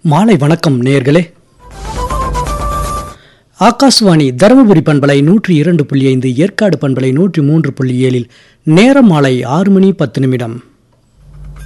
மாலை வணக்கம் நேயர்களே. ஆகாஷ்வாணி தருமபுரி பண்பலை 102.5, ஏற்காடு பண்பலை 103.7, நேரம் மாலை 6 மணி 10 நிமிடம்.